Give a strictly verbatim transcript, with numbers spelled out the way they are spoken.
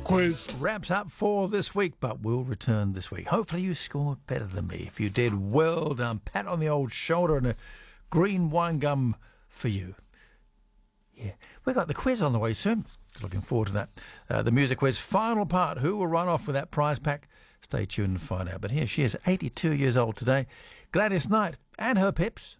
quiz wraps up for this week, but we'll return this week. Hopefully you scored better than me. If you did, well done. Pat on the old shoulder and a green wine gum for you. Yeah, we've got the quiz on the way soon. Looking forward to that. Uh, the music quiz, final part. Who will run off with that prize pack? Stay tuned and find out. But here she is, eighty-two years old today. Gladys Knight and her Pips.